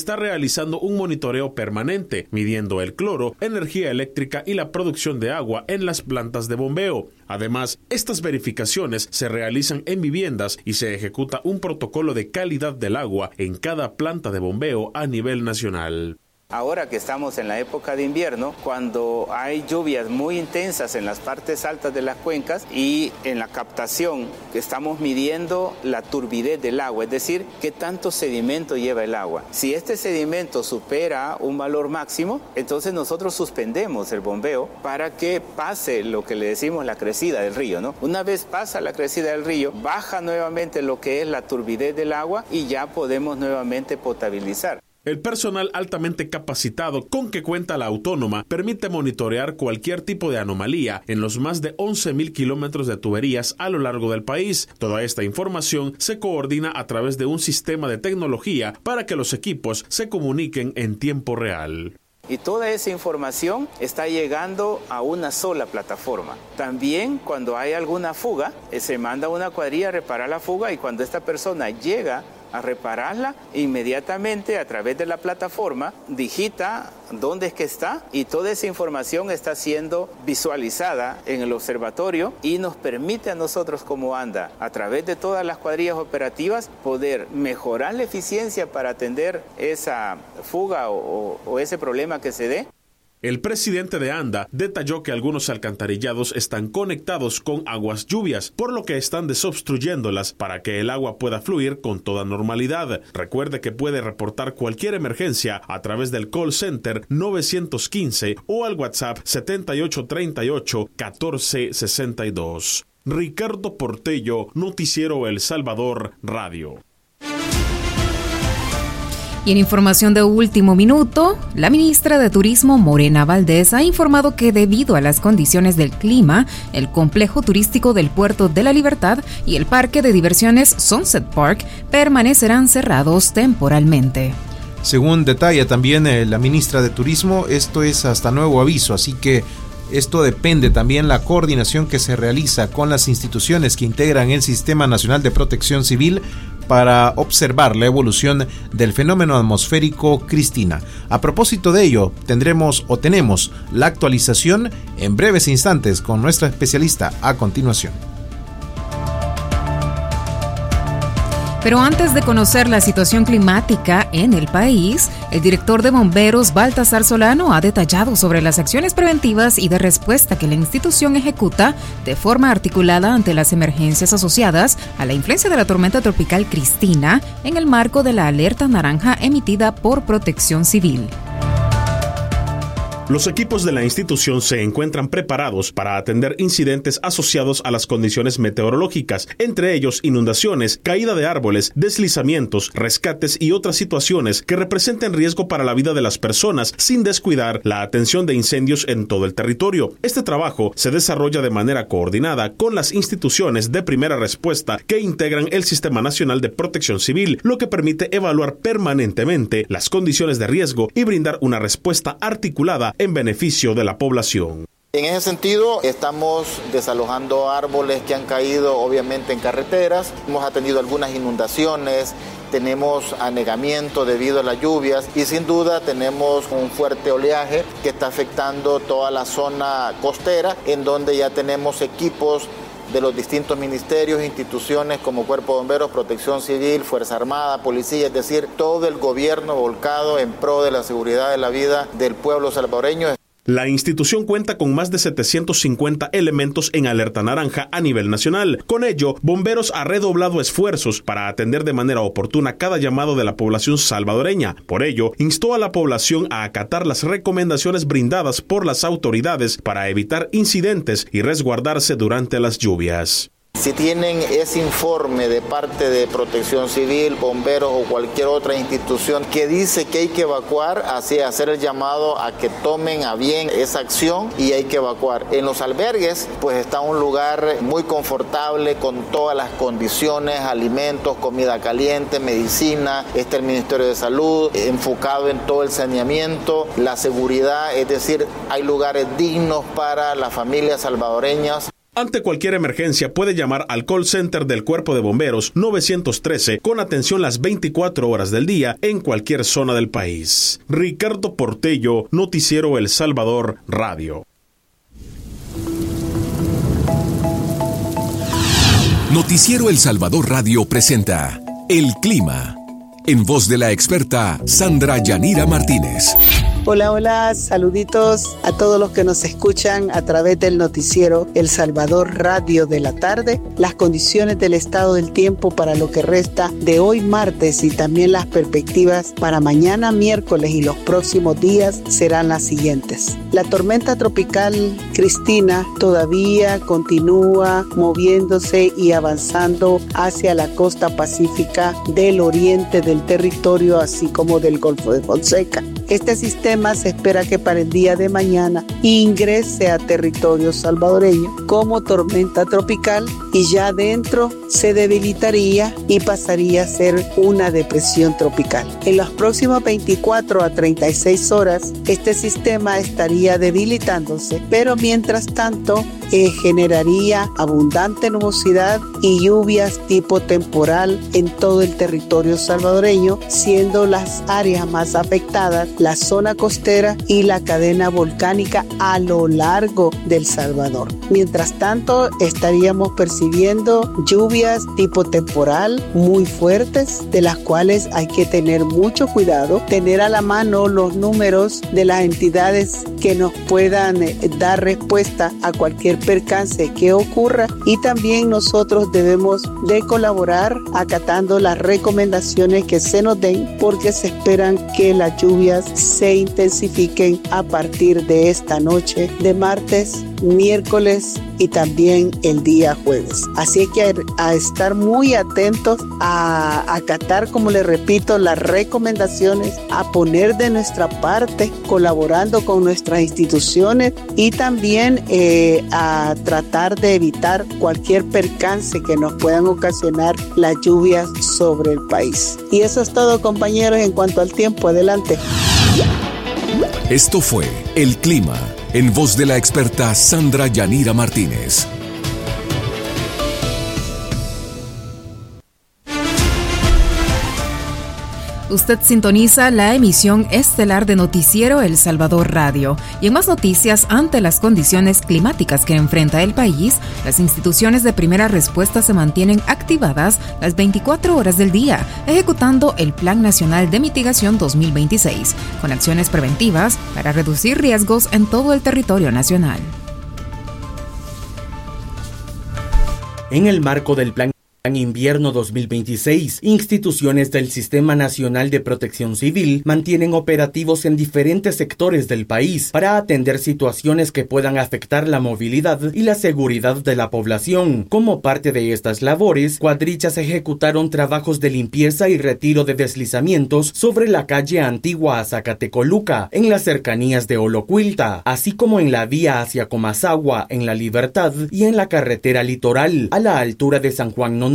está realizando un monitoreo permanente, midiendo el cloro, energía eléctrica y la producción de agua en las plantas de bombeo. Además, estas verificaciones se realizan en viviendas y se ejecuta un protocolo de calidad del agua en cada planta de bombeo a nivel nacional. Ahora que estamos en la época de invierno, cuando hay lluvias muy intensas en las partes altas de las cuencas y en la captación estamos midiendo la turbidez del agua, es decir, qué tanto sedimento lleva el agua. Si este sedimento supera un valor máximo, entonces nosotros suspendemos el bombeo para que pase lo que le decimos la crecida del río, ¿no? Una vez pasa la crecida del río, baja nuevamente lo que es la turbidez del agua y ya podemos nuevamente potabilizar. El personal altamente capacitado con que cuenta la autónoma permite monitorear cualquier tipo de anomalía en los más de 11,000 kilómetros de tuberías a lo largo del país. Toda esta información se coordina a través de un sistema de tecnología para que los equipos se comuniquen en tiempo real. Y toda esa información está llegando a una sola plataforma. También cuando hay alguna fuga, se manda una cuadrilla a reparar la fuga y cuando esta persona llega a repararla, inmediatamente a través de la plataforma digita dónde es que está y toda esa información está siendo visualizada en el observatorio y nos permite a nosotros como ANDA, a través de todas las cuadrillas operativas, poder mejorar la eficiencia para atender esa fuga o ese problema que se dé. El presidente de ANDA detalló que algunos alcantarillados están conectados con aguas lluvias, por lo que están desobstruyéndolas para que el agua pueda fluir con toda normalidad. Recuerde que puede reportar cualquier emergencia a través del call center 915 o al WhatsApp 7838-1462. Ricardo Portello, Noticiero El Salvador Radio. Y en información de último minuto, la ministra de Turismo, Morena Valdés, ha informado que debido a las condiciones del clima, el complejo turístico del Puerto de la Libertad y el parque de diversiones Sunset Park permanecerán cerrados temporalmente. Según detalla también la ministra de Turismo, esto es hasta nuevo aviso, así que esto depende también la coordinación que se realiza con las instituciones que integran el Sistema Nacional de Protección Civil para observar la evolución del fenómeno atmosférico Cristina. A propósito de ello, tenemos la actualización en breves instantes con nuestra especialista a continuación. Pero antes de conocer la situación climática en el país, el director de Bomberos, Baltasar Solano, ha detallado sobre las acciones preventivas y de respuesta que la institución ejecuta de forma articulada ante las emergencias asociadas a la influencia de la tormenta tropical Cristina en el marco de la alerta naranja emitida por Protección Civil. Los equipos de la institución se encuentran preparados para atender incidentes asociados a las condiciones meteorológicas, entre ellos inundaciones, caída de árboles, deslizamientos, rescates y otras situaciones que representen riesgo para la vida de las personas, sin descuidar la atención de incendios en todo el territorio. Este trabajo se desarrolla de manera coordinada con las instituciones de primera respuesta que integran el Sistema Nacional de Protección Civil, lo que permite evaluar permanentemente las condiciones de riesgo y brindar una respuesta articulada en beneficio de la población. En ese sentido, estamos desalojando árboles que han caído obviamente en carreteras, hemos atendido algunas inundaciones, tenemos anegamiento debido a las lluvias y sin duda tenemos un fuerte oleaje que está afectando toda la zona costera, en donde ya tenemos equipos de los distintos ministerios, instituciones como Cuerpo de Bomberos, Protección Civil, Fuerza Armada, Policía, es decir, todo el gobierno volcado en pro de la seguridad de la vida del pueblo salvadoreño. La institución cuenta con más de 750 elementos en alerta naranja a nivel nacional. Con ello, Bomberos ha redoblado esfuerzos para atender de manera oportuna cada llamado de la población salvadoreña. Por ello, instó a la población a acatar las recomendaciones brindadas por las autoridades para evitar incidentes y resguardarse durante las lluvias. Si tienen ese informe de parte de Protección Civil, Bomberos o cualquier otra institución que dice que hay que evacuar, así hacer el llamado a que tomen a bien esa acción y hay que evacuar. En los albergues, pues está un lugar muy confortable con todas las condiciones, alimentos, comida caliente, medicina, está el Ministerio de Salud enfocado en todo el saneamiento, la seguridad, es decir, hay lugares dignos para las familias salvadoreñas. Ante cualquier emergencia puede llamar al call center del Cuerpo de Bomberos 913 con atención las 24 horas del día en cualquier zona del país. Ricardo Portello, Noticiero El Salvador Radio. Noticiero El Salvador Radio presenta El Clima, en voz de la experta Sandra Yanira Martínez. Hola, saluditos a todos los que nos escuchan a través del noticiero El Salvador Radio de la tarde. Las condiciones del estado del tiempo para lo que resta de hoy martes y también las perspectivas para mañana miércoles y los próximos días serán las siguientes. La tormenta tropical Cristina todavía continúa moviéndose y avanzando hacia la costa pacífica del oriente del territorio, así como del Golfo de Fonseca. Este sistema se espera que para el día de mañana ingrese a territorio salvadoreño como tormenta tropical y ya dentro se debilitaría y pasaría a ser una depresión tropical. En las próximas 24 a 36 horas, este sistema estaría debilitándose, pero mientras tanto generaría abundante nubosidad y lluvias tipo temporal en todo el territorio salvadoreño, siendo las áreas más afectadas la zona costera y la cadena volcánica a lo largo del Salvador. Mientras tanto, estaríamos percibiendo lluvias tipo temporal muy fuertes, de las cuales hay que tener mucho cuidado, tener a la mano los números de las entidades que nos puedan dar respuesta a cualquier percance que ocurra, y también nosotros debemos de colaborar acatando las recomendaciones que se nos den, porque se esperan que las lluvias se intensifiquen a partir de esta noche de martes, miércoles y también el día jueves. Así que a estar muy atentos, a acatar, como les repito, las recomendaciones, a poner de nuestra parte colaborando con nuestras instituciones y también a tratar de evitar cualquier percance que nos puedan ocasionar las lluvias sobre el país. Y eso es todo, compañeros, en cuanto al tiempo. Adelante. Esto fue El Clima, en voz de la experta Sandra Yanira Martínez. Usted sintoniza la emisión estelar de Noticiero El Salvador Radio. Y en más noticias, ante las condiciones climáticas que enfrenta el país, las instituciones de primera respuesta se mantienen activadas las 24 horas del día, ejecutando el Plan Nacional de Mitigación 2026, con acciones preventivas para reducir riesgos en todo el territorio nacional. En el marco del Plan Invierno 2026, instituciones del Sistema Nacional de Protección Civil mantienen operativos en diferentes sectores del país para atender situaciones que puedan afectar la movilidad y la seguridad de la población. Como parte de estas labores, cuadrillas ejecutaron trabajos de limpieza y retiro de deslizamientos sobre la calle Antigua a Zacatecoluca, en las cercanías de Olocuilta, así como en la vía hacia Comasagua, en La Libertad, y en la carretera litoral, a la altura de San Juan Nonualco.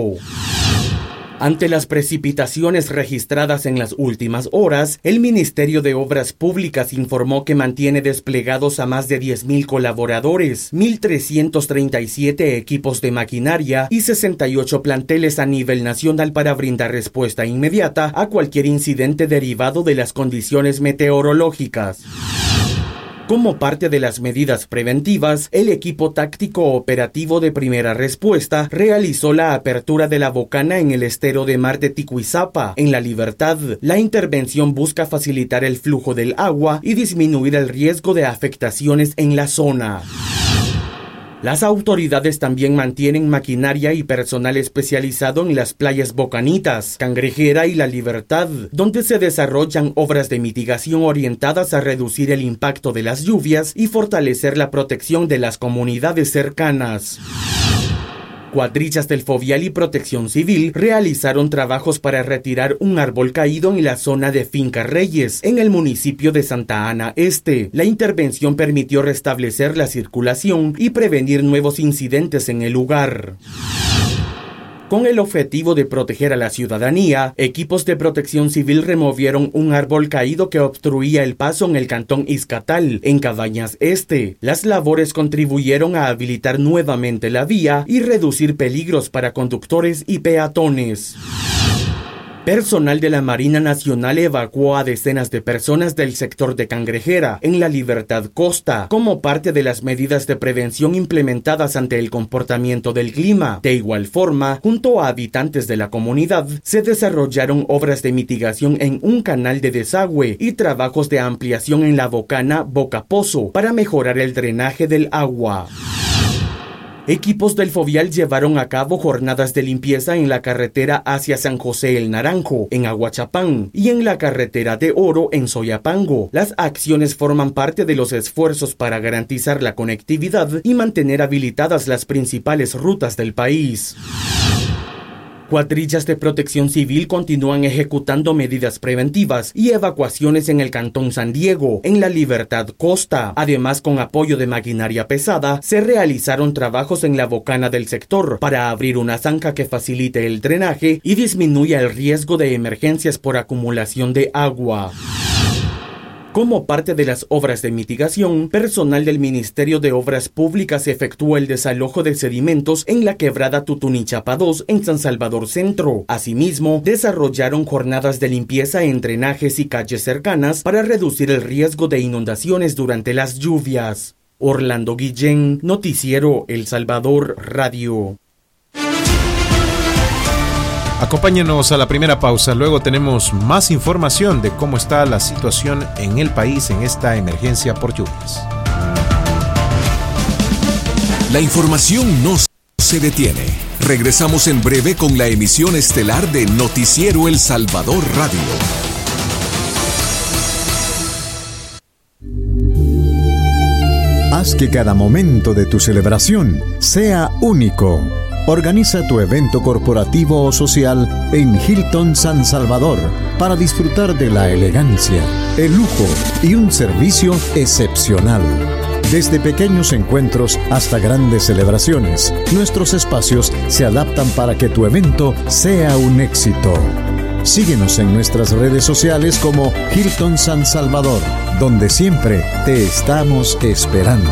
Ante las precipitaciones registradas en las últimas horas, el Ministerio de Obras Públicas informó que mantiene desplegados a más de 10,000 colaboradores, 1,337 equipos de maquinaria y 68 planteles a nivel nacional para brindar respuesta inmediata a cualquier incidente derivado de las condiciones meteorológicas. Como parte de las medidas preventivas, el equipo táctico operativo de primera respuesta realizó la apertura de la bocana en el estero de mar de Ticuizapa, en La Libertad. La intervención busca facilitar el flujo del agua y disminuir el riesgo de afectaciones en la zona. Las autoridades también mantienen maquinaria y personal especializado en las playas Bocanitas, Cangrejera y La Libertad, donde se desarrollan obras de mitigación orientadas a reducir el impacto de las lluvias y fortalecer la protección de las comunidades cercanas. Cuadrillas del Fovial y Protección Civil realizaron trabajos para retirar un árbol caído en la zona de Finca Reyes, en el municipio de Santa Ana Este. La intervención permitió restablecer la circulación y prevenir nuevos incidentes en el lugar. Con el objetivo de proteger a la ciudadanía, equipos de protección civil removieron un árbol caído que obstruía el paso en el cantón Izcatal, en Cabañas Este. Las labores contribuyeron a habilitar nuevamente la vía y reducir peligros para conductores y peatones. Personal de la Marina Nacional evacuó a decenas de personas del sector de Cangrejera, en la Libertad Costa, como parte de las medidas de prevención implementadas ante el comportamiento del clima. De igual forma, junto a habitantes de la comunidad, se desarrollaron obras de mitigación en un canal de desagüe y trabajos de ampliación en la bocana Boca Pozo para mejorar el drenaje del agua. Equipos del Fovial llevaron a cabo jornadas de limpieza en la carretera hacia San José el Naranjo, en Aguachapán, y en la carretera de Oro, en Soyapango. Las acciones forman parte de los esfuerzos para garantizar la conectividad y mantener habilitadas las principales rutas del país. Cuadrillas de protección civil continúan ejecutando medidas preventivas y evacuaciones en el cantón San Diego, en la Libertad Costa. Además, con apoyo de maquinaria pesada, se realizaron trabajos en la bocana del sector para abrir una zanja que facilite el drenaje y disminuya el riesgo de emergencias por acumulación de agua. Como parte de las obras de mitigación, personal del Ministerio de Obras Públicas efectuó el desalojo de sedimentos en la quebrada Tutunichapa 2 en San Salvador Centro. Asimismo, desarrollaron jornadas de limpieza en drenajes y calles cercanas para reducir el riesgo de inundaciones durante las lluvias. Orlando Guillén, Noticiero El Salvador Radio. Acompáñenos a la primera pausa, luego tenemos más información de cómo está la situación en el país en esta emergencia por lluvias. La información no se detiene. Regresamos en breve con la emisión estelar de Noticiero El Salvador Radio. Haz que cada momento de tu celebración sea único. Organiza tu evento corporativo o social en Hilton San Salvador para disfrutar de la elegancia, el lujo y un servicio excepcional. Desde pequeños encuentros hasta grandes celebraciones, nuestros espacios se adaptan para que tu evento sea un éxito. Síguenos en nuestras redes sociales como Hilton San Salvador, donde siempre te estamos esperando.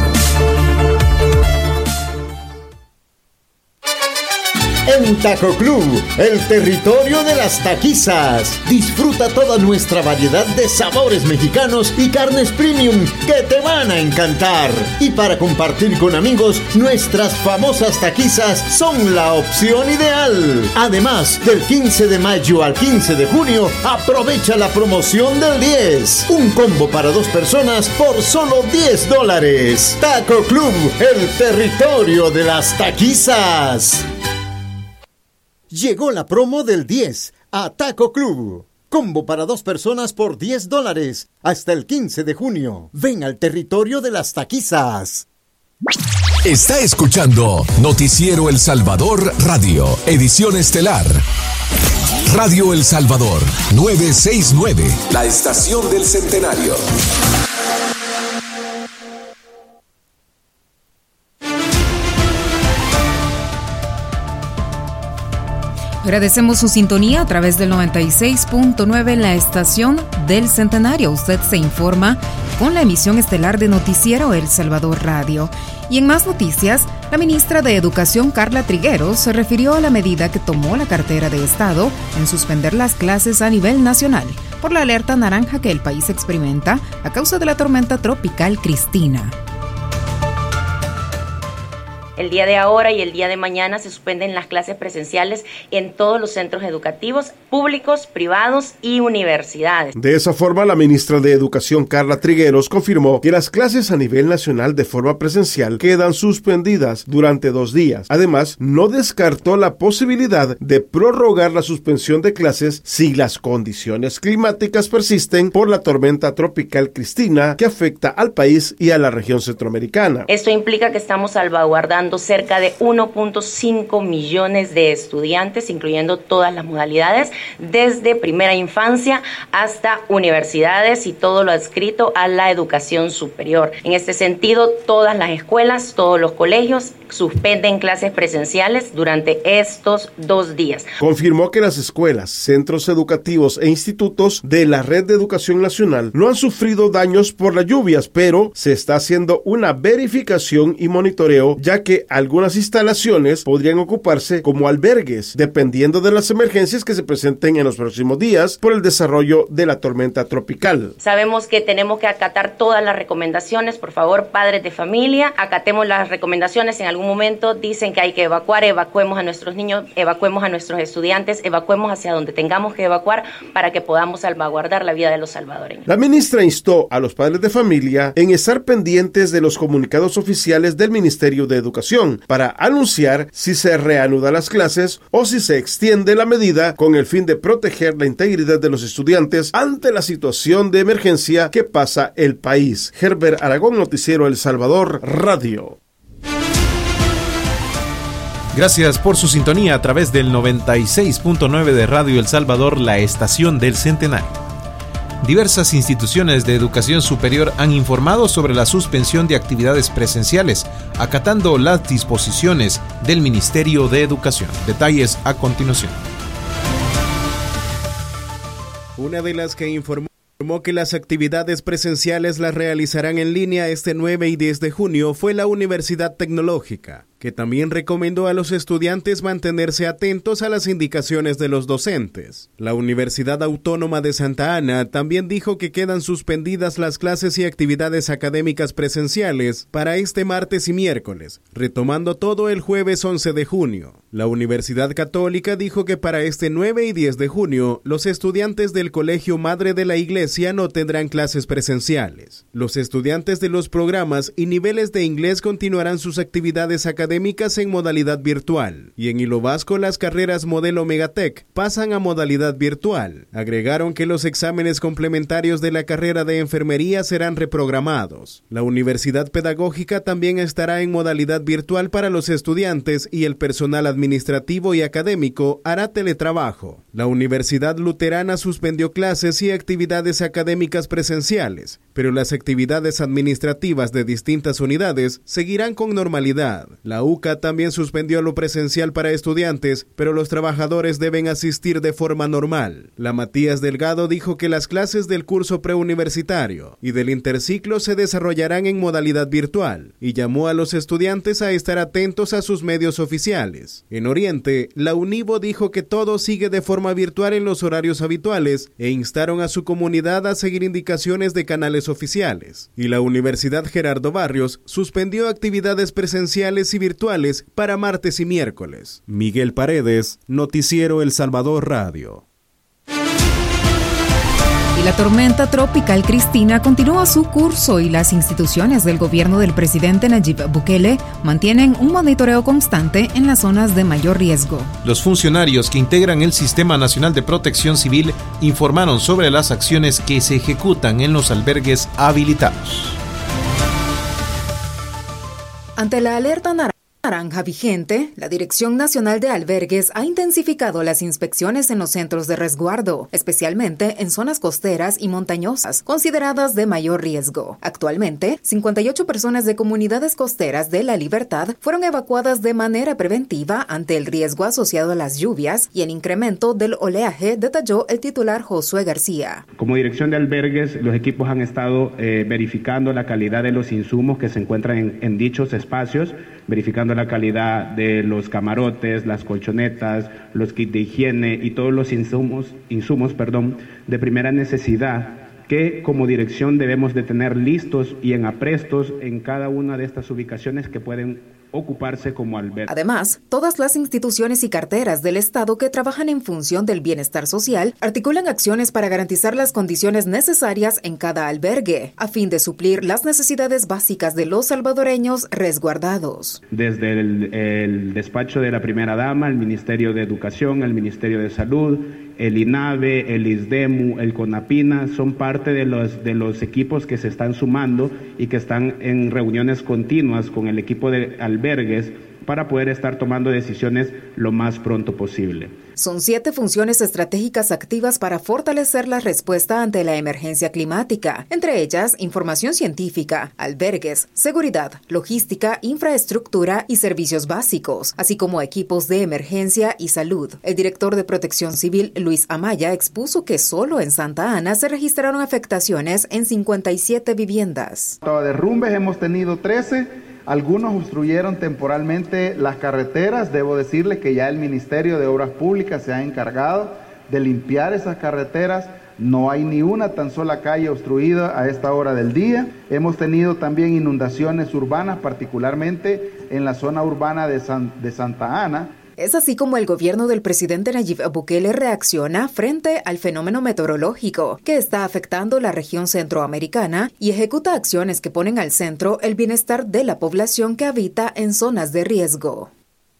En Taco Club, el territorio de las taquizas. Disfruta toda nuestra variedad de sabores mexicanos y carnes premium que te van a encantar. Y para compartir con amigos, nuestras famosas taquizas son la opción ideal. Además, del 15 de mayo al 15 de junio, aprovecha la promoción del 10. Un combo para 2 personas por solo $10. Taco Club, el territorio de las taquizas. Llegó la promo del 10 a Taco Club. Combo para 2 personas por $10 hasta el 15 de junio. Ven al territorio de las taquizas. Está escuchando Noticiero El Salvador Radio, edición estelar. Radio El Salvador 969, la estación del centenario. Agradecemos su sintonía a través del 96.9 en la estación del Centenario. Usted se informa con la emisión estelar de Noticiero El Salvador Radio. Y en más noticias, la ministra de Educación, Carla Trigueros, se refirió a la medida que tomó la cartera de Estado en suspender las clases a nivel nacional por la alerta naranja que el país experimenta a causa de la tormenta tropical Cristina. El día de ahora y el día de mañana se suspenden las clases presenciales en todos los centros educativos, públicos, privados y universidades. De esa forma, la ministra de Educación, Carla Trigueros, confirmó que las clases a nivel nacional de forma presencial quedan suspendidas durante 2 días. Además, no descartó la posibilidad de prorrogar la suspensión de clases si las condiciones climáticas persisten por la tormenta tropical Cristina, que afecta al país y a la región centroamericana. Esto implica que estamos salvaguardando albergando cerca de 1.5 millones de estudiantes, incluyendo todas las modalidades, desde primera infancia hasta universidades y todo lo adscrito a la educación superior. En este sentido, todas las escuelas, todos los colegios suspenden clases presenciales durante estos 2 días. Confirmó que las escuelas, centros educativos e institutos de la Red de Educación Nacional no han sufrido daños por las lluvias, pero se está haciendo una verificación y monitoreo, ya que algunas instalaciones podrían ocuparse como albergues, dependiendo de las emergencias que se presenten en los próximos días por el desarrollo de la tormenta tropical. Sabemos que tenemos que acatar todas las recomendaciones. Por favor, padres de familia, acatemos las recomendaciones. En algún momento dicen que hay que evacuar, evacuemos a nuestros niños, evacuemos a nuestros estudiantes, evacuemos hacia donde tengamos que evacuar para que podamos salvaguardar la vida de los salvadoreños. La ministra instó a los padres de familia en estar pendientes de los comunicados oficiales del Ministerio de Educación para anunciar si se reanudan las clases o si se extiende la medida con el fin de proteger la integridad de los estudiantes ante la situación de emergencia que pasa el país. Herbert Aragón, Noticiero El Salvador Radio. Gracias por su sintonía a través del 96.9 de Radio El Salvador, la estación del Centenario. Diversas instituciones de educación superior han informado sobre la suspensión de actividades presenciales, acatando las disposiciones del Ministerio de Educación. Detalles a continuación. Una de las que informó que las actividades presenciales las realizarán en línea este 9 y 10 de junio fue la Universidad Tecnológica, que también recomendó a los estudiantes mantenerse atentos a las indicaciones de los docentes. La Universidad Autónoma de Santa Ana también dijo que quedan suspendidas las clases y actividades académicas presenciales para este martes y miércoles, retomando todo el jueves 11 de junio. La Universidad Católica dijo que para este 9 y 10 de junio, los estudiantes del Colegio Madre de la Iglesia no tendrán clases presenciales. Los estudiantes de los programas y niveles de inglés continuarán sus actividades académicas en modalidad virtual, y en Hilo Vasco las carreras modelo Megatech pasan a modalidad virtual. Agregaron que los exámenes complementarios de la carrera de enfermería serán reprogramados. La Universidad Pedagógica también estará en modalidad virtual para los estudiantes y el personal administrativo y académico hará teletrabajo. La Universidad Luterana suspendió clases y actividades académicas presenciales, pero las actividades administrativas de distintas unidades seguirán con normalidad. La UCA también suspendió lo presencial para estudiantes, pero los trabajadores deben asistir de forma normal. La Matías Delgado dijo que las clases del curso preuniversitario y del interciclo se desarrollarán en modalidad virtual y llamó a los estudiantes a estar atentos a sus medios oficiales. En Oriente, la UNIVO dijo que todo sigue de forma virtual en los horarios habituales e instaron a su comunidad a seguir indicaciones de canales oficiales. Y la Universidad Gerardo Barrios suspendió actividades presenciales y virtuales para martes y miércoles. Miguel Paredes, Noticiero El Salvador Radio. Y la tormenta tropical Cristina continúa su curso y las instituciones del gobierno del presidente Nayib Bukele mantienen un monitoreo constante en las zonas de mayor riesgo. Los funcionarios que integran el Sistema Nacional de Protección Civil informaron sobre las acciones que se ejecutan en los albergues habilitados. Ante la alerta naranja vigente, la Dirección Nacional de Albergues ha intensificado las inspecciones en los centros de resguardo, especialmente en zonas costeras y montañosas, consideradas de mayor riesgo. Actualmente, 58 personas de comunidades costeras de La Libertad fueron evacuadas de manera preventiva ante el riesgo asociado a las lluvias y el incremento del oleaje, detalló el titular Josué García. Como Dirección de Albergues, los equipos han estado verificando la calidad de los insumos que se encuentran en dichos espacios, verificando la calidad de los camarotes, las colchonetas, los kits de higiene y todos los insumos de primera necesidad que como dirección debemos de tener listos y en aprestos en cada una de estas ubicaciones que pueden ocuparse como albergue. Además, todas las instituciones y carteras del Estado que trabajan en función del bienestar social articulan acciones para garantizar las condiciones necesarias en cada albergue, a fin de suplir las necesidades básicas de los salvadoreños resguardados. Desde el despacho de la primera dama, el Ministerio de Educación, el Ministerio de Salud, el INAVE, el ISDEMU, el CONAPINA, son parte de los equipos que se están sumando y que están en reuniones continuas con el equipo de albergues para poder estar tomando decisiones lo más pronto posible. Son 7 funciones estratégicas activas para fortalecer la respuesta ante la emergencia climática, entre ellas información científica, albergues, seguridad, logística, infraestructura y servicios básicos, así como equipos de emergencia y salud. El director de Protección Civil, Luis Amaya, expuso que solo en Santa Ana se registraron afectaciones en 57 viviendas. Derrumbes hemos tenido 13. Algunos obstruyeron temporalmente las carreteras. Debo decirles que ya el Ministerio de Obras Públicas se ha encargado de limpiar esas carreteras. No hay ni una tan sola calle obstruida a esta hora del día. Hemos tenido también inundaciones urbanas, particularmente en la zona urbana de Santa Ana. Es así como el gobierno del presidente Nayib Bukele reacciona frente al fenómeno meteorológico que está afectando la región centroamericana y ejecuta acciones que ponen al centro el bienestar de la población que habita en zonas de riesgo.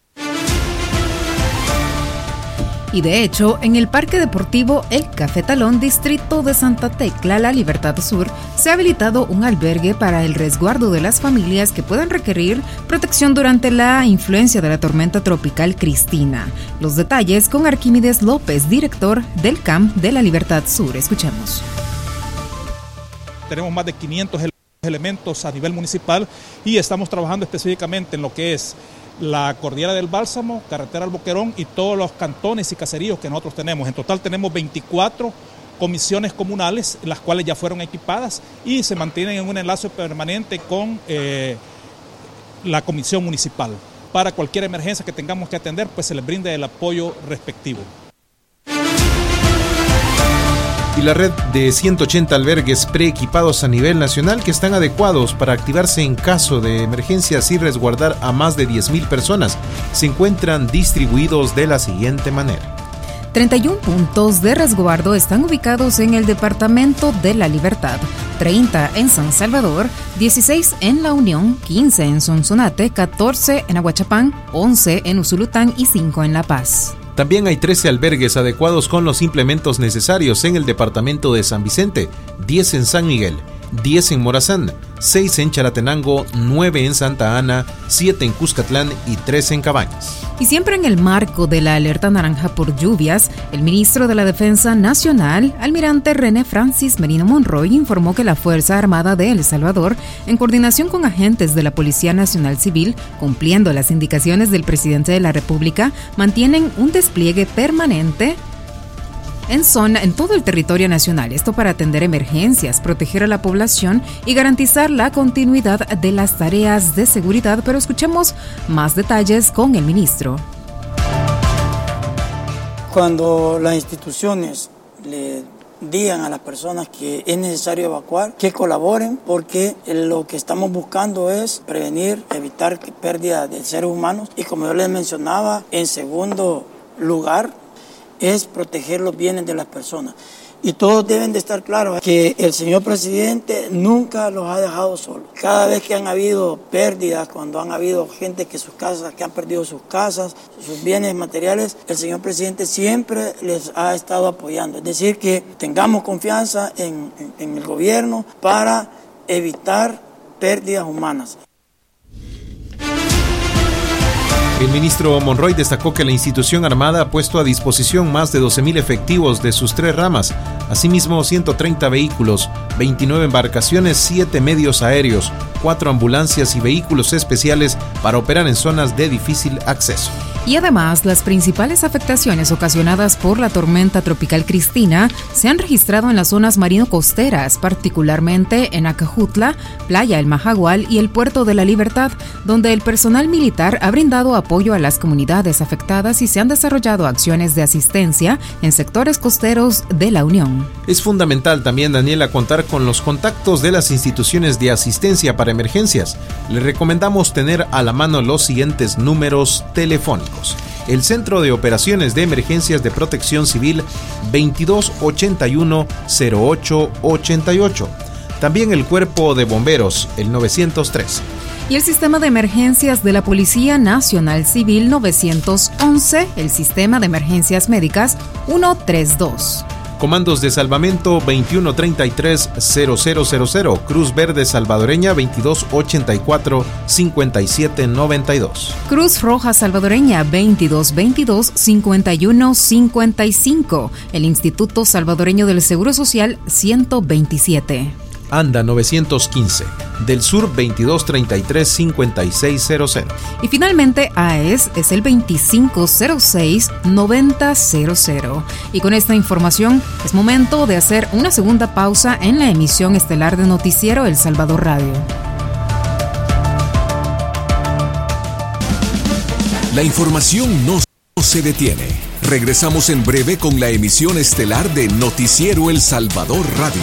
Y de hecho, en el Parque Deportivo El Cafetalón, distrito de Santa Tecla, La Libertad Sur, se ha habilitado un albergue para el resguardo de las familias que puedan requerir protección durante la influencia de la tormenta tropical Cristina. Los detalles con Arquímedes López, director del CAMP de La Libertad Sur. Escuchemos. Tenemos más de 500 elementos a nivel municipal y estamos trabajando específicamente en lo que es la Cordillera del Bálsamo, Carretera al Boquerón y todos los cantones y caseríos que nosotros tenemos. En total tenemos 24 comisiones comunales, las cuales ya fueron equipadas y se mantienen en un enlace permanente con la comisión municipal. Para cualquier emergencia que tengamos que atender, pues se les brinde el apoyo respectivo. Y la red de 180 albergues preequipados a nivel nacional que están adecuados para activarse en caso de emergencias y resguardar a más de 10,000 personas se encuentran distribuidos de la siguiente manera. 31 puntos de resguardo están ubicados en el Departamento de la Libertad, 30 en San Salvador, 16 en La Unión, 15 en Sonsonate, 14 en Aguachapán, 11 en Usulután y 5 en La Paz. También hay 13 albergues adecuados con los implementos necesarios en el departamento de San Vicente, 10 en San Miguel, 10 en Morazán, 6 en Chalatenango, 9 en Santa Ana, 7 en Cuscatlán y 3 en Cabañas. Y siempre en el marco de la alerta naranja por lluvias, el ministro de la Defensa Nacional, almirante René Francis Merino Monroy, informó que la Fuerza Armada de El Salvador, en coordinación con agentes de la Policía Nacional Civil, cumpliendo las indicaciones del presidente de la República, mantienen un despliegue permanente en todo el territorio nacional, esto para atender emergencias, proteger a la población y garantizar la continuidad de las tareas de seguridad. Pero escuchemos más detalles con el ministro. Cuando las instituciones le digan a las personas que es necesario evacuar, que colaboren, porque lo que estamos buscando es prevenir, evitar pérdida de seres humanos y, como yo les mencionaba, en segundo lugar, es proteger los bienes de las personas. Y todos deben de estar claros que el señor presidente nunca los ha dejado solos. Cada vez que han habido pérdidas, cuando han habido gente que han perdido sus casas, sus bienes materiales, el señor presidente siempre les ha estado apoyando. Es decir, que tengamos confianza en el gobierno para evitar pérdidas humanas. El ministro Monroy destacó que la institución armada ha puesto a disposición más de 12,000 efectivos de sus 3 ramas, asimismo 130 vehículos, 29 embarcaciones, 7 medios aéreos, 4 ambulancias y vehículos especiales para operar en zonas de difícil acceso. Y además, las principales afectaciones ocasionadas por la tormenta tropical Cristina se han registrado en las zonas marino-costeras, particularmente en Acajutla, Playa El Majagual y el Puerto de la Libertad, donde el personal militar ha brindado apoyo a las comunidades afectadas y se han desarrollado acciones de asistencia en sectores costeros de la Unión. Es fundamental también, Daniela, contar con los contactos de las instituciones de asistencia para emergencias. Le recomendamos tener a la mano los siguientes números telefónicos. El Centro de Operaciones de Emergencias de Protección Civil 2281-0888. También el Cuerpo de Bomberos, el 903. Y el sistema de emergencias de la Policía Nacional Civil 911, el sistema de emergencias médicas 132. Comandos de salvamento 2133-0000, Cruz Verde Salvadoreña 2284-5792. Cruz Roja Salvadoreña 2222-5155, el Instituto Salvadoreño del Seguro Social 127. ANDA 915, del Sur 2233-5600. Y finalmente AES es el 2506-9000. Y con esta información es momento de hacer una segunda pausa en la emisión estelar de Noticiero El Salvador Radio. La información no se detiene. Regresamos en breve con la emisión estelar de Noticiero El Salvador Radio.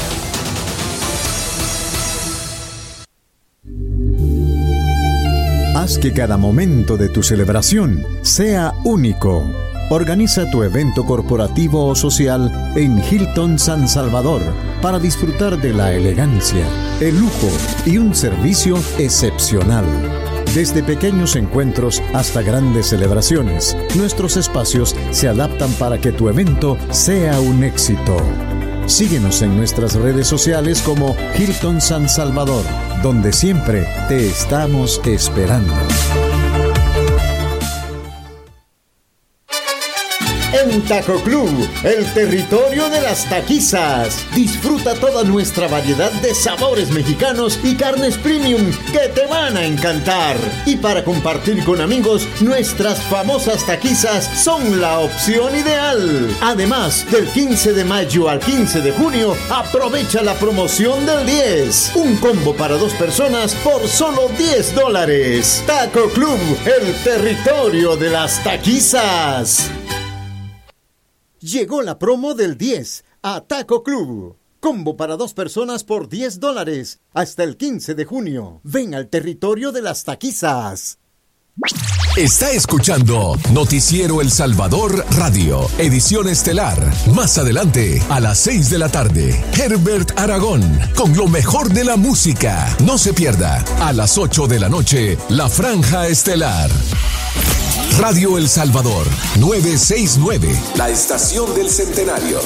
Haz que cada momento de tu celebración sea único. Organiza tu evento corporativo o social en Hilton San Salvador para disfrutar de la elegancia, el lujo y un servicio excepcional. Desde pequeños encuentros hasta grandes celebraciones, nuestros espacios se adaptan para que tu evento sea un éxito. Síguenos en nuestras redes sociales como Hilton San Salvador, donde siempre te estamos esperando. En Taco Club, el territorio de las taquizas. Disfruta toda nuestra variedad de sabores mexicanos y carnes premium que te van a encantar. Y para compartir con amigos, nuestras famosas taquizas son la opción ideal. Además, del 15 de mayo al 15 de junio, aprovecha la promoción del 10. Un combo para 2 personas por solo $10. Taco Club, el territorio de las taquizas. Llegó la promo del 10 a Taco Club. Combo para 2 personas por $10 hasta el 15 de junio. Ven al territorio de las taquizas. Está escuchando Noticiero El Salvador Radio, edición estelar. Más adelante, a las 6 de la tarde, Herbert Aragón, con lo mejor de la música. No se pierda, a las 8 de la noche, la franja estelar. Radio El Salvador, 969, la estación del centenario.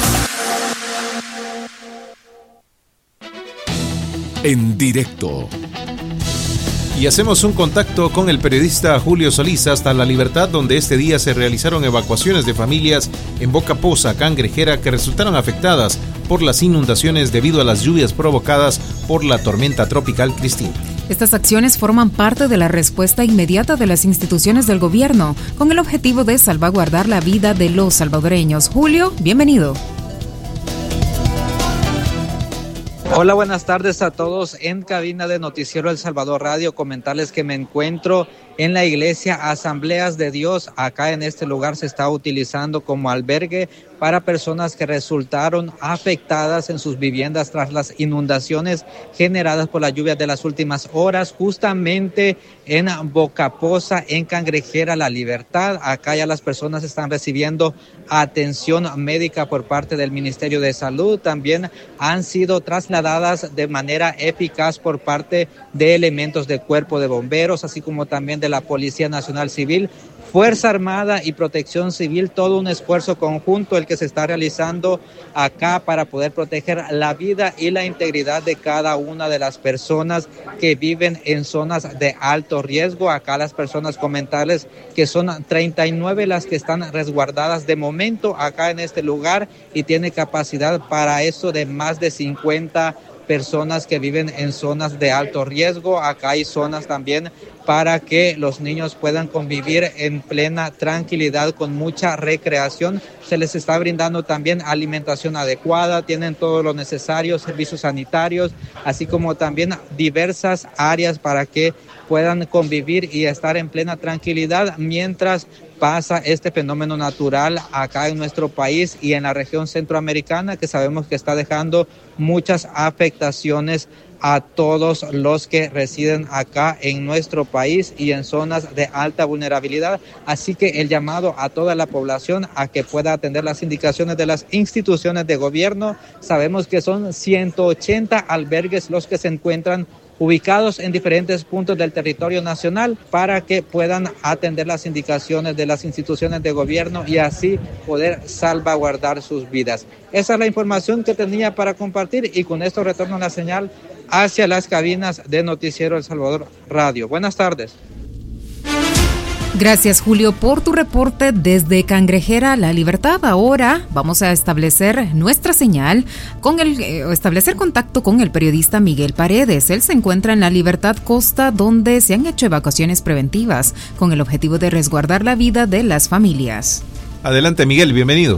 En directo. Y hacemos un contacto con el periodista Julio Solís hasta La Libertad, donde este día se realizaron evacuaciones de familias en Boca Poza, Cangrejera, que resultaron afectadas por las inundaciones debido a las lluvias provocadas por la tormenta tropical Cristina. Estas acciones forman parte de la respuesta inmediata de las instituciones del gobierno, con el objetivo de salvaguardar la vida de los salvadoreños. Julio, bienvenido. Hola, buenas tardes a todos en cabina de Noticiero El Salvador Radio. Comentarles que me encuentro en la iglesia Asambleas de Dios. Acá en este lugar se está utilizando como albergue para personas que resultaron afectadas en sus viviendas tras las inundaciones generadas por las lluvias de las últimas horas, justamente en Boca Poza, en Cangrejera, La Libertad. Acá ya las personas están recibiendo atención médica por parte del Ministerio de Salud. También han sido trasladadas de manera eficaz por parte de elementos del Cuerpo de Bomberos, así como también de la Policía Nacional Civil, Fuerza Armada y Protección Civil. Todo un esfuerzo conjunto el que se está realizando acá para poder proteger la vida y la integridad de cada una de las personas que viven en zonas de alto riesgo. Acá las personas, comentarles que son 39 las que están resguardadas de momento acá en este lugar y tiene capacidad para eso de más de 50 personas que viven en zonas de alto riesgo. Acá hay zonas también para que los niños puedan convivir en plena tranquilidad con mucha recreación. Se les está brindando también alimentación adecuada, tienen todo lo necesario, servicios sanitarios, así como también diversas áreas para que puedan convivir y estar en plena tranquilidad mientras pasa este fenómeno natural acá en nuestro país y en la región centroamericana, que sabemos que está dejando muchas afectaciones a todos los que residen acá en nuestro país y en zonas de alta vulnerabilidad. Así que el llamado a toda la población a que pueda atender las indicaciones de las instituciones de gobierno. Sabemos que son 180 albergues los que se encuentran ubicados en diferentes puntos del territorio nacional para que puedan atender las indicaciones de las instituciones de gobierno y así poder salvaguardar sus vidas. Esa es la información que tenía para compartir y con esto retorno la señal hacia las cabinas de Noticiero El Salvador Radio. Buenas tardes. Gracias, Julio, por tu reporte desde Cangrejera La Libertad. Ahora vamos a establecer nuestra señal establecer contacto con el periodista Miguel Paredes. Él se encuentra en La Libertad Costa, donde se han hecho evacuaciones preventivas con el objetivo de resguardar la vida de las familias. Adelante, Miguel, bienvenido.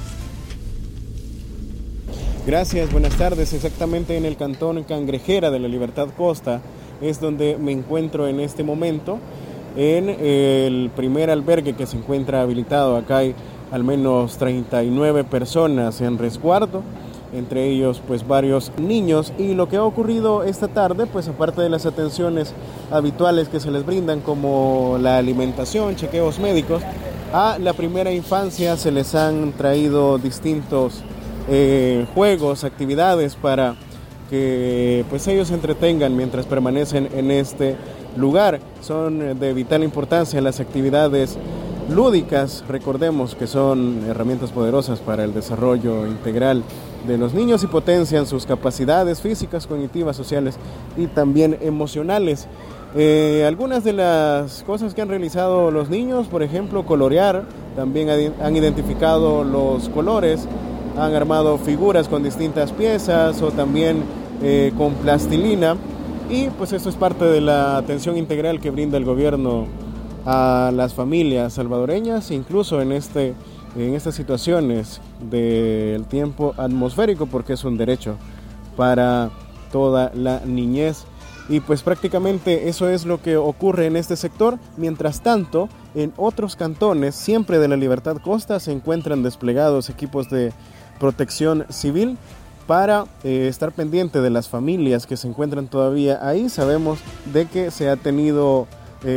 Gracias, buenas tardes. Exactamente en el cantón Cangrejera de La Libertad Costa es donde me encuentro en este momento. En el primer albergue que se encuentra habilitado, acá hay al menos 39 personas en resguardo, entre ellos pues varios niños, y lo que ha ocurrido esta tarde, pues aparte de las atenciones habituales que se les brindan como la alimentación, chequeos médicos, a la primera infancia se les han traído distintos juegos, actividades para que pues ellos se entretengan mientras permanecen en este lugar. Son de vital importancia las actividades lúdicas, recordemos que son herramientas poderosas para el desarrollo integral de los niños y potencian sus capacidades físicas, cognitivas, sociales y también emocionales. Algunas de las cosas que han realizado los niños, por ejemplo, colorear, también han identificado los colores, han armado figuras con distintas piezas o también con plastilina. Y pues esto es parte de la atención integral que brinda el gobierno a las familias salvadoreñas, incluso en estas situaciones del tiempo atmosférico, porque es un derecho para toda la niñez. Y pues prácticamente eso es lo que ocurre en este sector. Mientras tanto, en otros cantones, siempre de La Libertad Costa, se encuentran desplegados equipos de protección civil para estar pendiente de las familias que se encuentran todavía ahí. Sabemos de que se ha tenido,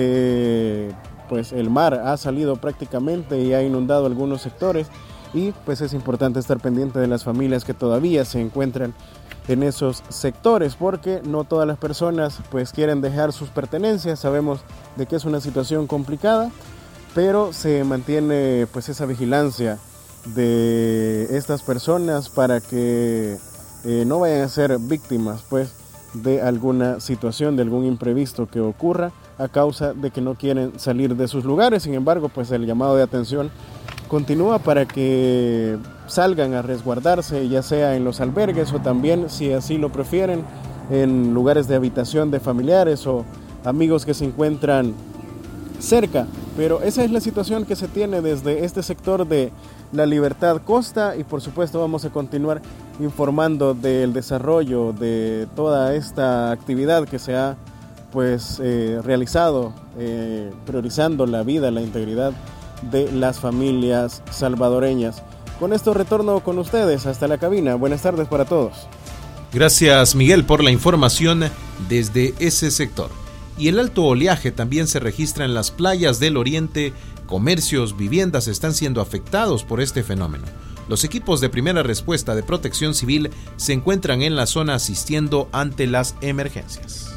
pues el mar ha salido prácticamente y ha inundado algunos sectores, y pues es importante estar pendiente de las familias que todavía se encuentran en esos sectores, porque no todas las personas pues quieren dejar sus pertenencias. Sabemos de que es una situación complicada, pero se mantiene pues esa vigilancia de estas personas para que no vayan a ser víctimas pues de alguna situación, de algún imprevisto que ocurra a causa de que no quieren salir de sus lugares. Sin embargo, pues el llamado de atención continúa para que salgan a resguardarse, ya sea en los albergues o también, si así lo prefieren, en lugares de habitación de familiares o amigos que se encuentran cerca. Pero esa es la situación que se tiene desde este sector de La Libertad Costa, y por supuesto vamos a continuar informando del desarrollo de toda esta actividad que se ha pues realizado, priorizando la vida, la integridad de las familias salvadoreñas. Con esto retorno con ustedes hasta la cabina. Buenas tardes para todos. Gracias, Miguel, por la información desde ese sector. Y el alto oleaje también se registra en las playas del oriente. Comercios, viviendas están siendo afectados por este fenómeno. Los equipos de primera respuesta de Protección Civil se encuentran en la zona asistiendo ante las emergencias.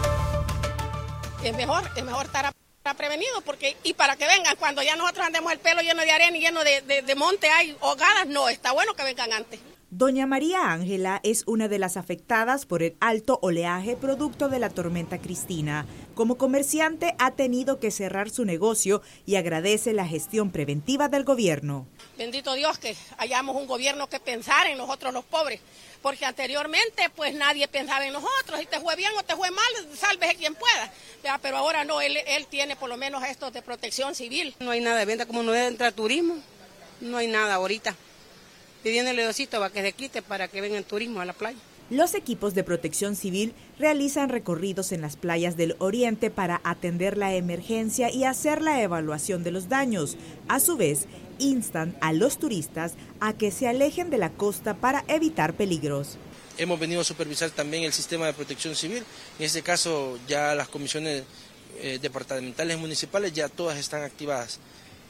Es mejor estar prevenido, porque y para que vengan cuando ya nosotros andemos el pelo lleno de arena y lleno de monte, hay hogadas, no, está bueno que vengan antes. Doña María Ángela es una de las afectadas por el alto oleaje producto de la tormenta Cristina. Como comerciante ha tenido que cerrar su negocio y agradece la gestión preventiva del gobierno. Bendito Dios que hayamos un gobierno que pensara en nosotros los pobres, porque anteriormente pues nadie pensaba en nosotros, si te fue bien o te fue mal, sálvese quien pueda. Ya, pero ahora no, él tiene por lo menos esto de Protección Civil. No hay nada de venta, como no entra turismo, no hay nada ahorita. Pidiéndole Diosito para que se quite para que venga el turismo a la playa. Los equipos de Protección Civil realizan recorridos en las playas del oriente para atender la emergencia y hacer la evaluación de los daños. A su vez, instan a los turistas a que se alejen de la costa para evitar peligros. Hemos venido a supervisar también el sistema de Protección Civil. En este caso ya las comisiones departamentales municipales ya todas están activadas.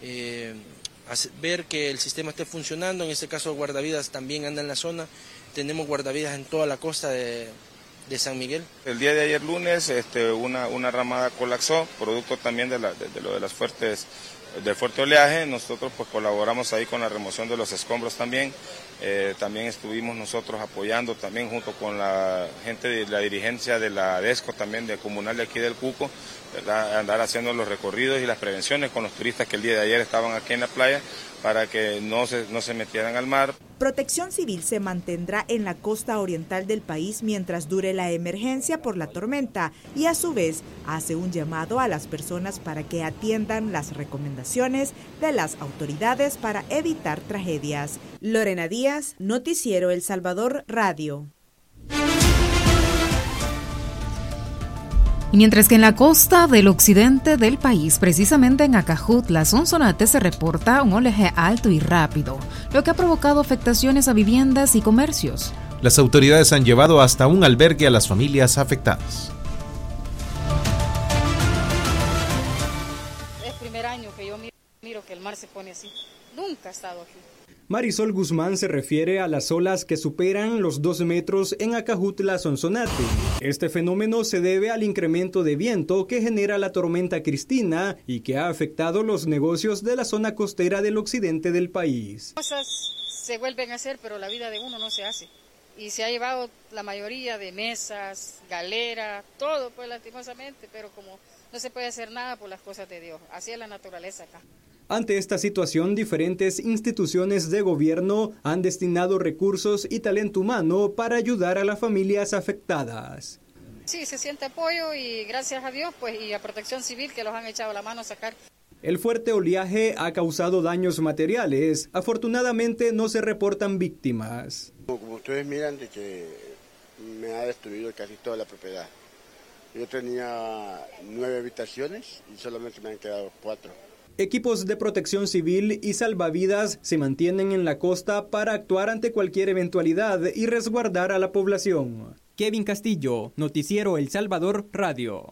Ver que el sistema esté funcionando, en este caso guardavidas también anda en la zona, tenemos guardavidas en toda la costa de San Miguel. El día de ayer lunes una ramada colapsó, producto también del fuerte oleaje. Nosotros pues colaboramos ahí con la remoción de los escombros también. También estuvimos nosotros apoyando también junto con la gente de la dirigencia de la DESCO también de comunal de aquí del Cuco, ¿verdad? Andar haciendo los recorridos y las prevenciones con los turistas que el día de ayer estaban aquí en la playa para que no se metieran al mar. Protección Civil se mantendrá en la costa oriental del país mientras dure la emergencia por la tormenta y a su vez hace un llamado a las personas para que atiendan las recomendaciones de las autoridades para evitar tragedias. Lorena Díaz, Noticiero El Salvador Radio. Y mientras que en la costa del occidente del país, precisamente en Acajutla, Sonsonate, se reporta un oleaje alto y rápido, lo que ha provocado afectaciones a viviendas y comercios. Las autoridades han llevado hasta un albergue a las familias afectadas. Es el primer año que yo miro que el mar se pone así. Nunca he estado aquí. Marisol Guzmán se refiere a las olas que superan los 2 metros en Acajutla, Sonsonate. Este fenómeno se debe al incremento de viento que genera la tormenta Cristina y que ha afectado los negocios de la zona costera del occidente del país. Cosas se vuelven a hacer, pero la vida de uno no se hace. Y se ha llevado la mayoría de mesas, galera, todo pues lastimosamente, pero como no se puede hacer nada por las cosas de Dios. Así es la naturaleza acá. Ante esta situación, diferentes instituciones de gobierno han destinado recursos y talento humano para ayudar a las familias afectadas. Sí, se siente apoyo y gracias a Dios pues y a Protección Civil que los han echado la mano a sacar. El fuerte oleaje ha causado daños materiales. Afortunadamente no se reportan víctimas. Como ustedes miran, de que me ha destruido casi toda la propiedad. Yo tenía 9 habitaciones y solamente me han quedado 4. Equipos de protección civil y salvavidas se mantienen en la costa para actuar ante cualquier eventualidad y resguardar a la población. Kevin Castillo, Noticiero El Salvador Radio.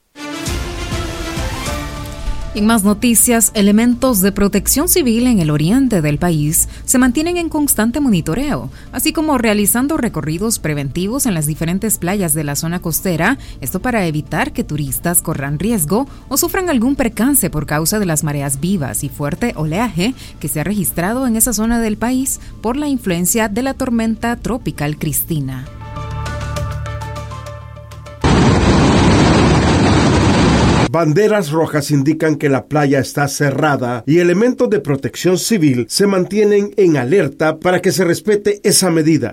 En más noticias, elementos de protección civil en el oriente del país se mantienen en constante monitoreo, así como realizando recorridos preventivos en las diferentes playas de la zona costera, esto para evitar que turistas corran riesgo o sufran algún percance por causa de las mareas vivas y fuerte oleaje que se ha registrado en esa zona del país por la influencia de la tormenta tropical Cristina. Banderas rojas indican que la playa está cerrada y elementos de protección civil se mantienen en alerta para que se respete esa medida.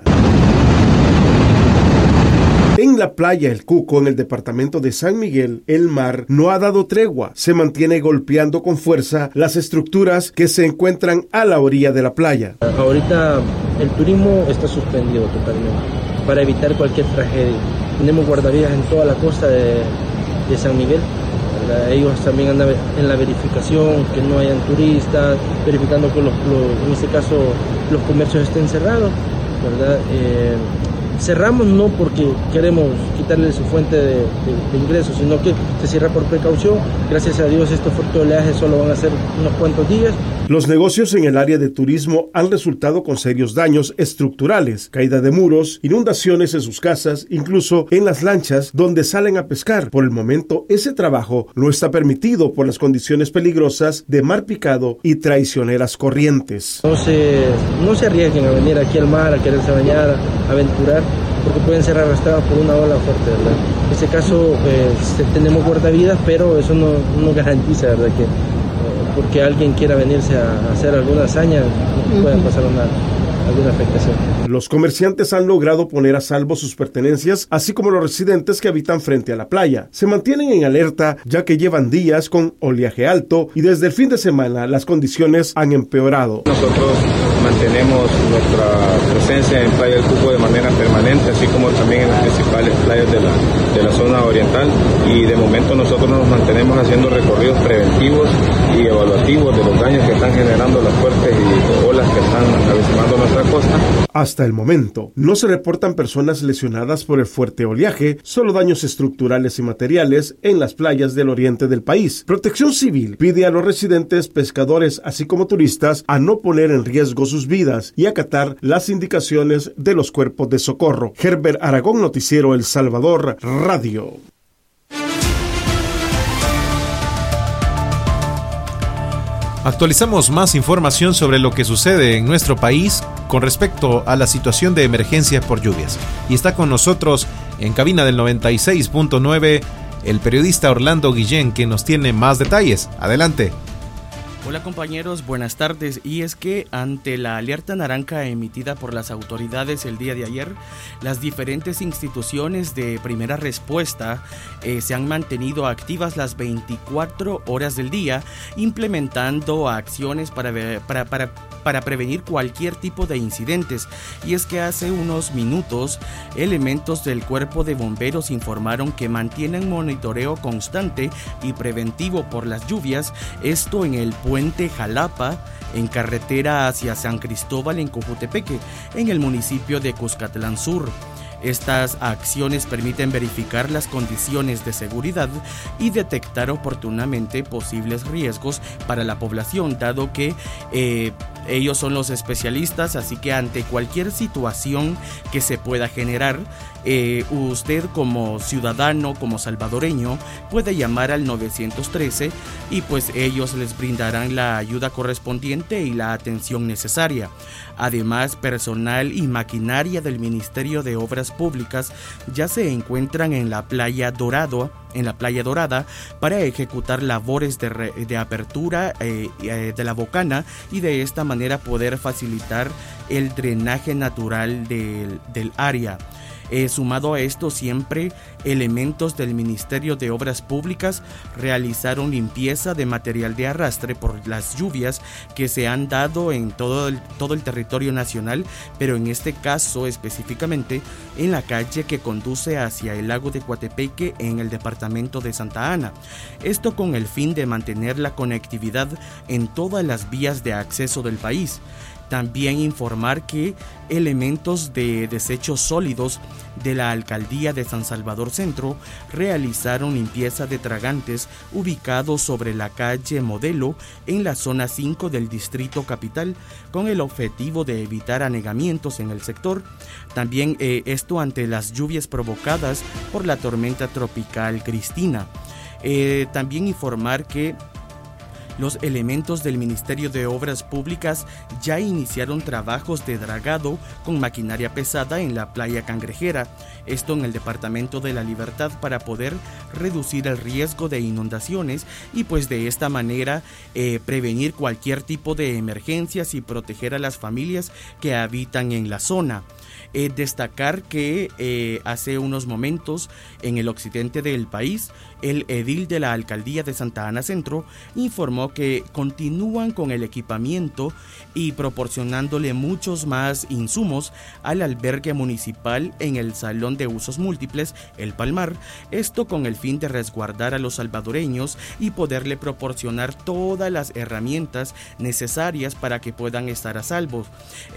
En la playa El Cuco, en el departamento de San Miguel, el mar no ha dado tregua. Se mantiene golpeando con fuerza las estructuras que se encuentran a la orilla de la playa. Ahorita el turismo está suspendido totalmente para evitar cualquier tragedia. Tenemos guardavidas en toda la costa de San Miguel. Ellos también andan en la verificación, que no hayan turistas, verificando que en este caso los comercios estén cerrados, ¿verdad? Cerramos no porque queremos quitarle su fuente de ingresos, sino que se cierra por precaución. Gracias a Dios estos fuertes oleajes solo van a ser unos cuantos días. Los negocios en el área de turismo han resultado con serios daños estructurales, caída de muros, inundaciones en sus casas, incluso en las lanchas donde salen a pescar. Por el momento, ese trabajo no está permitido por las condiciones peligrosas de mar picado y traicioneras corrientes. No se arriesguen a venir aquí al mar, a quererse bañar, a aventurar, porque pueden ser arrastrados por una ola fuerte, ¿verdad? En este caso tenemos guardavidas, pero eso no garantiza, ¿verdad?, que porque alguien quiera venirse a hacer alguna hazaña no pueda pasar alguna afectación. Los comerciantes han logrado poner a salvo sus pertenencias, así como los residentes que habitan frente a la playa. Se mantienen en alerta ya que llevan días con oleaje alto y desde el fin de semana las condiciones han empeorado. Nosotros mantenemos nuestra presencia en Playa del Cuco de manera permanente, así como también en las principales playas de la zona oriental, y de momento nosotros nos mantenemos haciendo recorridos preventivos y evaluativos de los daños que están generando las fuertes olas que están avistando nuestra costa. Hasta el momento, no se reportan personas lesionadas por el fuerte oleaje, solo daños estructurales y materiales en las playas del oriente del país. Protección Civil pide a los residentes, pescadores, así como turistas, a no poner en riesgo sus sus vidas y acatar las indicaciones de los cuerpos de socorro. Herbert Aragón, Noticiero El Salvador Radio. Actualizamos más información sobre lo que sucede en nuestro país con respecto a la situación de emergencia por lluvias. Y está con nosotros en cabina del 96.9 el periodista Orlando Guillén, que nos tiene más detalles. Adelante. Hola compañeros, buenas tardes. Y es que ante la alerta naranja emitida por las autoridades el día de ayer, las diferentes instituciones de primera respuesta se han mantenido activas las 24 horas del día, implementando acciones para prevenir cualquier tipo de incidentes. Y es que hace unos minutos, elementos del Cuerpo de Bomberos informaron que mantienen monitoreo constante y preventivo por las lluvias, esto en el Puente Jalapa, en carretera hacia San Cristóbal en Cojutepeque, en el municipio de Cuscatlán Sur. Estas acciones permiten verificar las condiciones de seguridad y detectar oportunamente posibles riesgos para la población, dado que ellos son los especialistas, así que ante cualquier situación que se pueda generar, usted como ciudadano, como salvadoreño, puede llamar al 913 y pues ellos les brindarán la ayuda correspondiente y la atención necesaria. Además, personal y maquinaria del Ministerio de Obras Públicas ya se encuentran en la Playa Dorada para ejecutar labores de apertura de la bocana y de esta manera poder facilitar el drenaje natural del área. Sumado a esto, siempre elementos del Ministerio de Obras Públicas realizaron limpieza de material de arrastre por las lluvias que se han dado en todo el territorio nacional, pero en este caso específicamente en la calle que conduce hacia el lago de Coatepeque en el departamento de Santa Ana. Esto con el fin de mantener la conectividad en todas las vías de acceso del país. También informar que elementos de desechos sólidos de la Alcaldía de San Salvador Centro realizaron limpieza de tragantes ubicados sobre la calle Modelo en la zona 5 del Distrito Capital, con el objetivo de evitar anegamientos en el sector. También esto ante las lluvias provocadas por la tormenta tropical Cristina. También informar que los elementos del Ministerio de Obras Públicas ya iniciaron trabajos de dragado con maquinaria pesada en la playa Cangrejera, esto en el departamento de La Libertad, para poder reducir el riesgo de inundaciones y pues de esta manera prevenir cualquier tipo de emergencias y proteger a las familias que habitan en la zona. Destacar que hace unos momentos en el occidente del país, el edil de la Alcaldía de Santa Ana Centro informó que continúan con el equipamiento y proporcionándole muchos más insumos al albergue municipal en el Salón de Usos Múltiples, El Palmar, esto con el fin de resguardar a los salvadoreños y poderle proporcionar todas las herramientas necesarias para que puedan estar a salvo.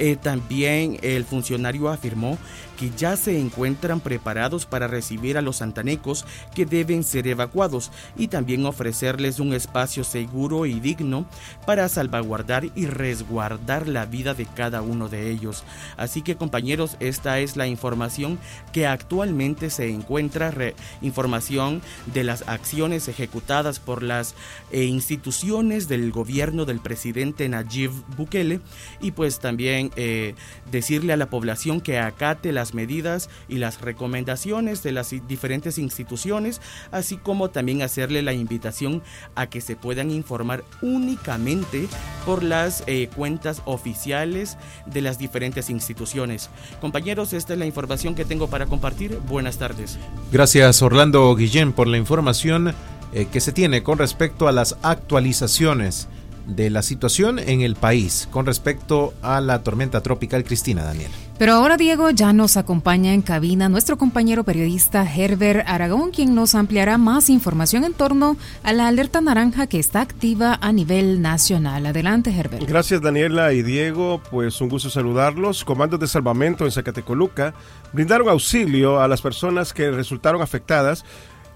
También el funcionario afirmó que ya se encuentran preparados para recibir a los santanecos que deben ser evacuados y también ofrecerles un espacio seguro y digno para salvaguardar y resguardar la vida de cada uno de ellos. Así que compañeros, esta es la información que actualmente se encuentra, información de las acciones ejecutadas por las instituciones del gobierno del presidente Nayib Bukele, y pues también decirle a la población que acate las medidas y las recomendaciones de las diferentes instituciones, así como también hacerle la invitación a que se puedan informar únicamente por las cuentas oficiales de las diferentes instituciones. Compañeros, esta es la información que tengo para compartir. Buenas tardes. Gracias, Orlando Guillén, por la información que se tiene con respecto a las actualizaciones de la situación en el país con respecto a la tormenta tropical Cristina, Daniel. Pero ahora, Diego, ya nos acompaña en cabina nuestro compañero periodista Herbert Aragón, quien nos ampliará más información en torno a la alerta naranja que está activa a nivel nacional. Adelante, Herbert. Gracias, Daniela y Diego. Pues un gusto saludarlos. Comandos de salvamento en Zacatecoluca brindaron auxilio a las personas que resultaron afectadas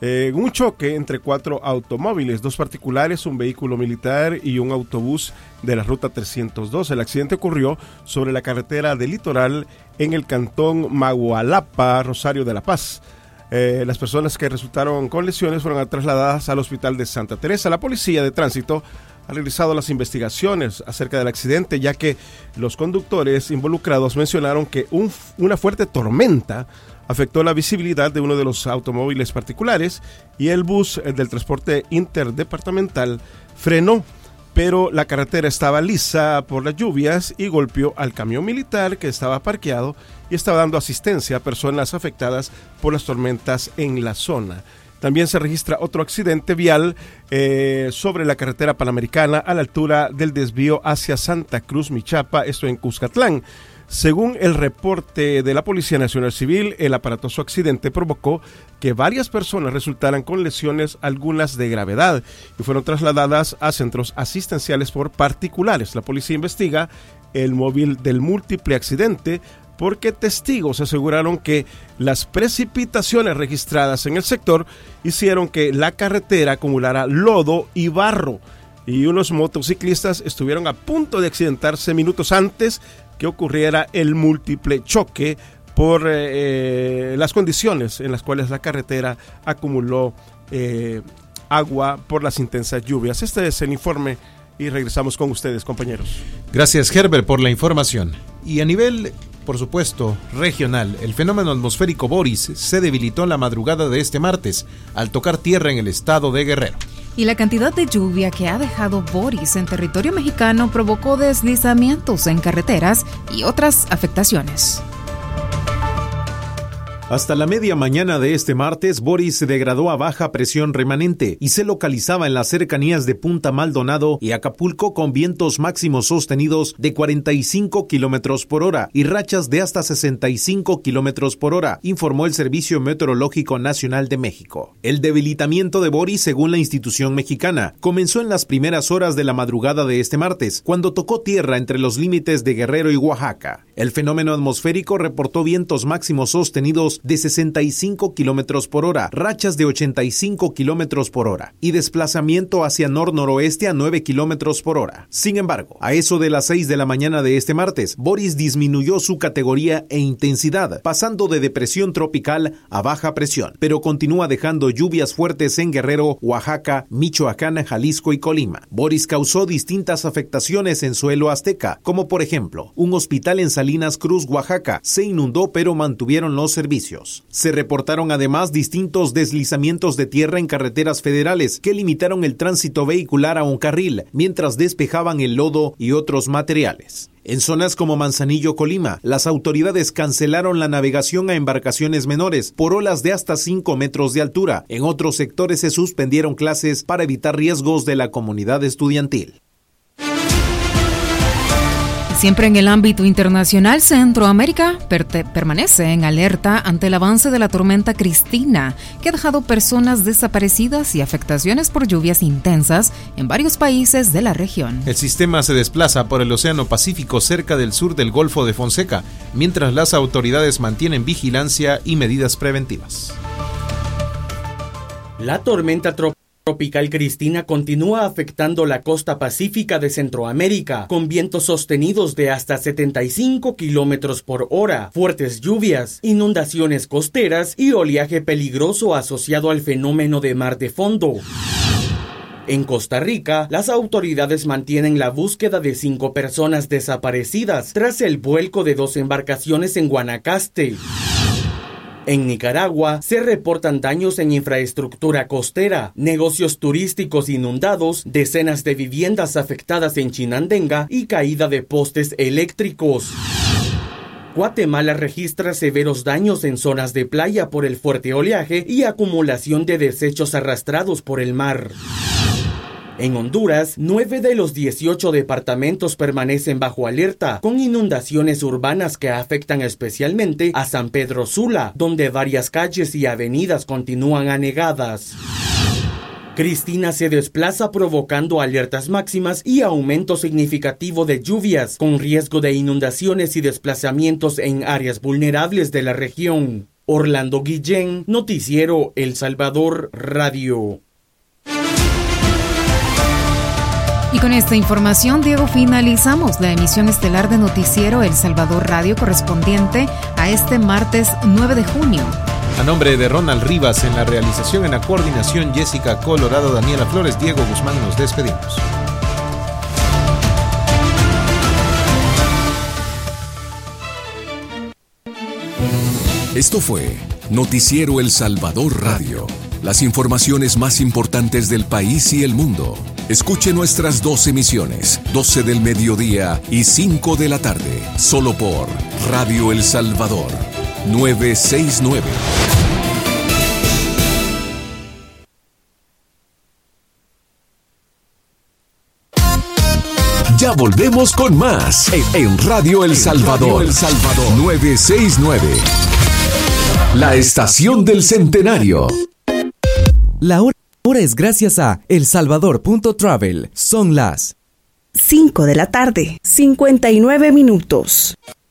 un choque entre 4 automóviles, 2 particulares, un vehículo militar y un autobús de la ruta 302. El accidente ocurrió sobre la carretera del Litoral en el cantón Magualapa, Rosario de la Paz. Las personas que resultaron con lesiones fueron trasladadas al hospital de Santa Teresa. La policía de tránsito ha realizado las investigaciones acerca del accidente, ya que los conductores involucrados mencionaron que una fuerte tormenta afectó la visibilidad de uno de los automóviles particulares y el bus del transporte interdepartamental frenó, pero la carretera estaba lisa por las lluvias y golpeó al camión militar que estaba parqueado y estaba dando asistencia a personas afectadas por las tormentas en la zona. También se registra otro accidente vial sobre la carretera Panamericana a la altura del desvío hacia Santa Cruz, Michapa, esto en Cuscatlán. Según el reporte de la Policía Nacional Civil, el aparatoso accidente provocó que varias personas resultaran con lesiones, algunas de gravedad, y fueron trasladadas a centros asistenciales por particulares. La policía investiga el móvil del múltiple accidente porque testigos aseguraron que las precipitaciones registradas en el sector hicieron que la carretera acumulara lodo y barro, y unos motociclistas estuvieron a punto de accidentarse minutos antes que ocurriera el múltiple choque por las condiciones en las cuales la carretera acumuló agua por las intensas lluvias. Este es el informe y regresamos con ustedes, compañeros. Gracias, Herbert, por la información. Y a nivel, por supuesto, regional, el fenómeno atmosférico Boris se debilitó en la madrugada de este martes al tocar tierra en el estado de Guerrero. Y la cantidad de lluvia que ha dejado Boris en territorio mexicano provocó deslizamientos en carreteras y otras afectaciones. Hasta la media mañana de este martes, Boris se degradó a baja presión remanente y se localizaba en las cercanías de Punta Maldonado y Acapulco con vientos máximos sostenidos de 45 kilómetros por hora y rachas de hasta 65 kilómetros por hora, informó el Servicio Meteorológico Nacional de México. El debilitamiento de Boris, según la institución mexicana, comenzó en las primeras horas de la madrugada de este martes, cuando tocó tierra entre los límites de Guerrero y Oaxaca. El fenómeno atmosférico reportó vientos máximos sostenidos de 65 kilómetros por hora, rachas de 85 kilómetros por hora y desplazamiento hacia nor-noroeste a 9 kilómetros por hora. Sin embargo, a eso de las 6 de la mañana de este martes, Boris disminuyó su categoría e intensidad, pasando de depresión tropical a baja presión, pero continúa dejando lluvias fuertes en Guerrero, Oaxaca, Michoacán, Jalisco y Colima. Boris causó distintas afectaciones en suelo azteca, como por ejemplo, un hospital en Salinas Cruz, Oaxaca, se inundó pero mantuvieron los servicios. Se reportaron además distintos deslizamientos de tierra en carreteras federales que limitaron el tránsito vehicular a un carril, mientras despejaban el lodo y otros materiales. En zonas como Manzanillo, Colima, las autoridades cancelaron la navegación a embarcaciones menores por olas de hasta 5 metros de altura. En otros sectores se suspendieron clases para evitar riesgos de la comunidad estudiantil. Siempre en el ámbito internacional, Centroamérica permanece en alerta ante el avance de la tormenta Cristina, que ha dejado personas desaparecidas y afectaciones por lluvias intensas en varios países de la región. El sistema se desplaza por el Océano Pacífico cerca del sur del Golfo de Fonseca, mientras las autoridades mantienen vigilancia y medidas preventivas. La tormenta tropical Cristina continúa afectando la costa pacífica de Centroamérica, con vientos sostenidos de hasta 75 kilómetros por hora, fuertes lluvias, inundaciones costeras y oleaje peligroso asociado al fenómeno de mar de fondo. En Costa Rica, las autoridades mantienen la búsqueda de 5 personas desaparecidas tras el vuelco de 2 embarcaciones en Guanacaste. En Nicaragua, se reportan daños en infraestructura costera, negocios turísticos inundados, decenas de viviendas afectadas en Chinandega y caída de postes eléctricos. Guatemala registra severos daños en zonas de playa por el fuerte oleaje y acumulación de desechos arrastrados por el mar. En Honduras, 9 de los 18 departamentos permanecen bajo alerta, con inundaciones urbanas que afectan especialmente a San Pedro Sula, donde varias calles y avenidas continúan anegadas. Cristina se desplaza provocando alertas máximas y aumento significativo de lluvias, con riesgo de inundaciones y desplazamientos en áreas vulnerables de la región. Orlando Guillén, Noticiero El Salvador Radio. Y con esta información, Diego, finalizamos la emisión estelar de Noticiero El Salvador Radio correspondiente a este martes 9 de junio. A nombre de Ronald Rivas en la realización, en la coordinación Jessica Colorado, Daniela Flores, Diego Guzmán, nos despedimos. Esto fue Noticiero El Salvador Radio. Las informaciones más importantes del país y el mundo. Escuche nuestras 2 emisiones, 12 del mediodía y 5 de la tarde, solo por Radio El Salvador, 969. Ya volvemos con más en Radio El Salvador, 969. La estación del centenario. La hora es gracias a elsalvador.travel. Son las 5 de la tarde, 59 minutos.